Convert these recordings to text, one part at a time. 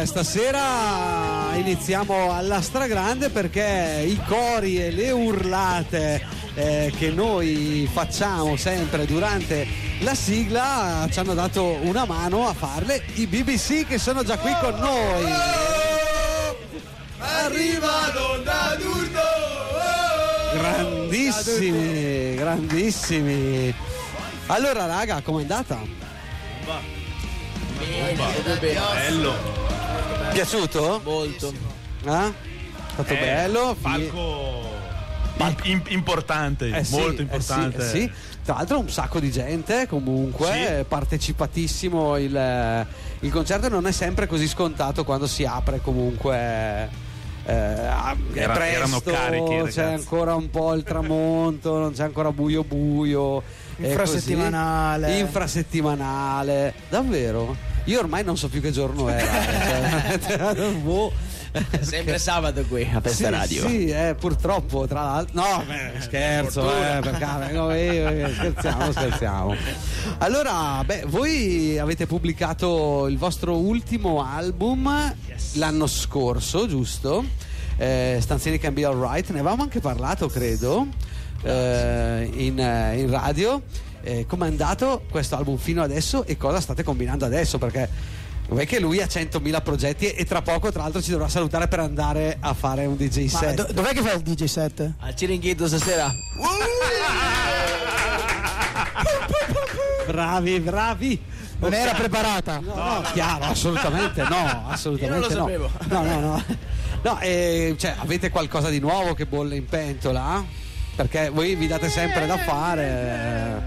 stasera iniziamo alla stragrande perché i cori e le urlate che noi facciamo sempre durante la sigla ci hanno dato una mano a farle i BBC, che sono già qui con noi. Arrivano da Durdo! Grandissimi, grandissimi. Allora raga, com'è andata? Bello. Piaciuto? Molto. Stato bello. Palco importante, molto importante. Sì. Tra l'altro un sacco di gente comunque, partecipatissimo il concerto. Non è sempre così scontato quando si apre comunque. È presto, erano carichi, ragazzi. C'è ancora un po' il tramonto, non c'è ancora buio. Infrasettimanale. Davvero? Io ormai non so più che giorno era. È sempre sabato qui a Festa Radio. Sì, purtroppo, tra l'altro. No, scherzo, perché scherziamo. Allora, voi avete pubblicato il vostro ultimo album l'anno scorso, giusto? Stanzioni Can Be Alright, ne avevamo anche parlato, credo, in radio. Com'è andato questo album fino adesso e cosa state combinando adesso? Perché è che lui ha 100.000 progetti e tra poco tra l'altro ci dovrà salutare per andare a fare un DJ set. Dov'è che fa il DJ set? Al Ciringhito stasera. Bravi. Non era preparata? No, chiaro, assolutamente no. Io non lo sapevo. No, cioè, avete qualcosa di nuovo che bolle in pentola? Perché voi vi date sempre da fare.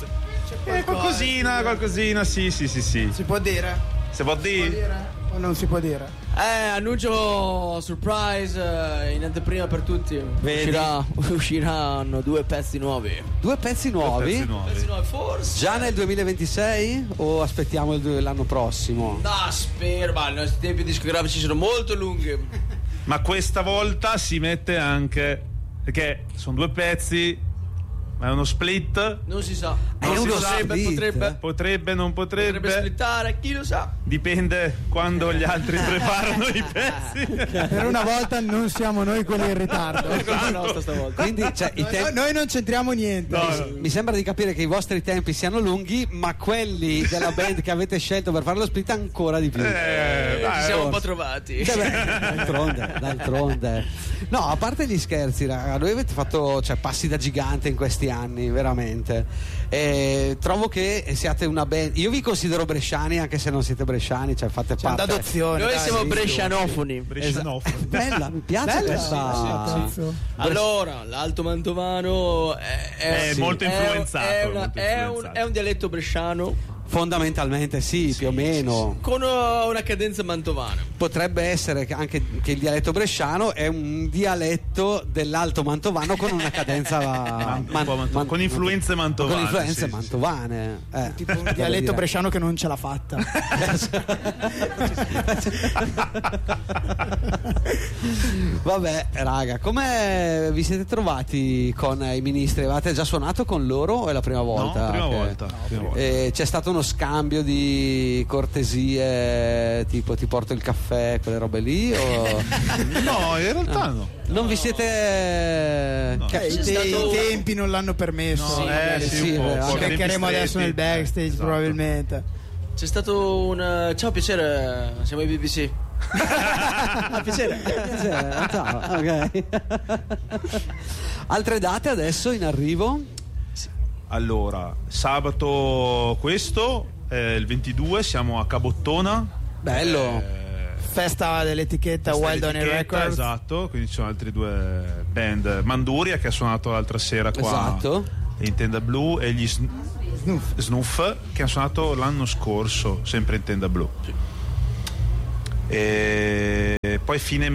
Qualcosina, sì. Si può dire? Si può dire? O non si può dire? Annuncio surprise in anteprima per tutti. Usciranno 2 pezzi nuovi. 2 pezzi nuovi? Forse. Già nel 2026 o aspettiamo l'anno prossimo? No, spero, ma i nostri tempi discografici sono molto lunghi. Ma questa volta si mette anche, perché sono 2 pezzi, ma è uno split. Non si sa. Potrebbe, non potrebbe. Potrebbe splittare, chi lo sa. Dipende quando gli altri preparano i pezzi. Per una volta non siamo noi quelli in ritardo. Quindi noi non c'entriamo niente. No. Mi sembra di capire che i vostri tempi siano lunghi, ma quelli della band che avete scelto per fare lo split ancora di più. Ci siamo un po' trovati. D'altronde. No, a parte gli scherzi, raga, voi avete fatto passi da gigante in questi anni, veramente. Trovo che siate una band. Io vi considero bresciani, anche se non siete bresciani, fate parte. D'adozione. Noi siamo brescianofoni. Bella, mi piace questa. Allora, l'alto mantovano è molto influenzato. È un dialetto bresciano. Fondamentalmente sì, più o meno. Con una cadenza mantovana. Potrebbe essere anche che il dialetto bresciano è un dialetto dell'alto mantovano con una cadenza con influenze mantovane. Con influenze mantovane. Tipo un dialetto bresciano che non ce l'ha fatta. Vabbè, raga, come vi siete trovati con i Ministri? Avete già suonato con loro o è la prima volta? No, prima volta. C'è stato uno scambio di cortesie, tipo ti porto il caffè, quelle robe lì? O... No, in realtà no. Non vi siete... No. I tempi non l'hanno permesso. Beccheremo adesso nel backstage, esatto. Probabilmente. C'è stato un... Ciao, piacere, siamo i BBC. Piacere. Ciao, ok. Altre date adesso in arrivo? Allora, sabato questo, il 22 siamo a Cabottona. Bello. Festa dell'etichetta Wild On Records. Esatto, quindi ci sono altri 2 band. Manduria, che ha suonato l'altra sera qua, esatto, in Tenda Blu, e gli Snuff, che hanno suonato l'anno scorso sempre in Tenda Blu. E poi fine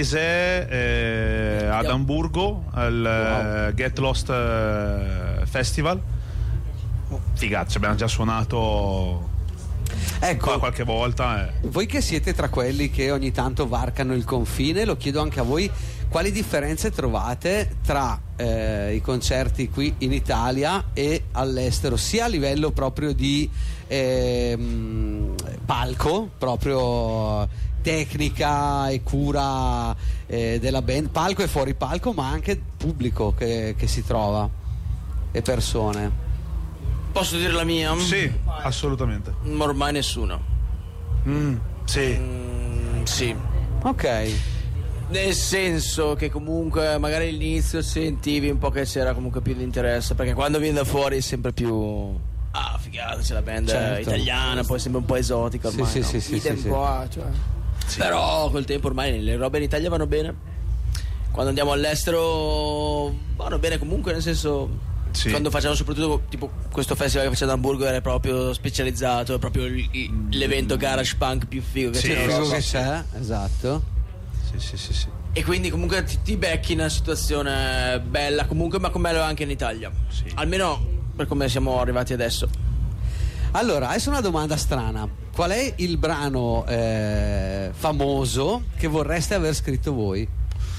mese ad Amburgo al Get Lost Festival. Figata, ci abbiamo già suonato qualche volta. Voi che siete tra quelli che ogni tanto varcano il confine, lo chiedo anche a voi, quali differenze trovate tra i concerti qui in Italia e all'estero, sia a livello proprio di palco, proprio tecnica e cura della band, palco e fuori palco, ma anche pubblico che si trova e persone. Posso dire la mia? Sì, assolutamente. Ormai nessuno. Sì. Sì. Ok. Nel senso che comunque magari all'inizio sentivi un po' che c'era comunque più di interesse, perché quando viene da fuori è sempre più figata, c'è la band italiana, poi sembra un po' esotica ormai. Sì. Però col tempo ormai le robe in Italia vanno bene. Quando andiamo all'estero vanno bene comunque, nel senso quando facciamo soprattutto tipo questo festival che facciamo ad Amburgo era proprio specializzato, è proprio l'evento garage punk più figo che c'è. Esatto. Sì. E quindi comunque ti becchi in una situazione bella comunque, ma come lo è anche in Italia, almeno per come siamo arrivati adesso. Allora, adesso una domanda strana: qual è il brano famoso che vorreste aver scritto voi?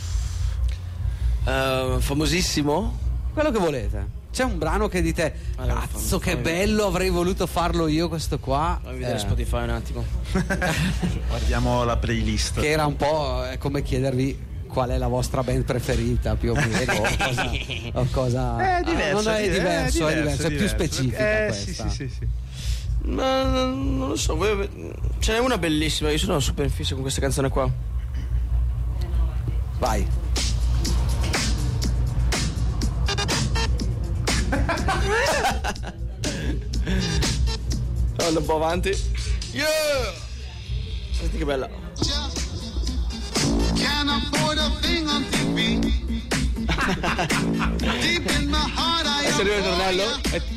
Famosissimo? Quello che volete. C'è un brano che dite cazzo che bello, avrei voluto farlo io questo qua. Fammi vedere Spotify un attimo. Guardiamo la playlist. Che era un po' come chiedervi qual è la vostra band preferita, più o meno, o cosa. È diverso, non è diverso, è più specifica questa. Sì. Ma non lo so, ce n'è una bellissima, io sono super in fissa con questa canzone qua. Vai. Vado un po' avanti. Yeah! Senti che bella. Can afford a thing on TV. Deep in my heart I am.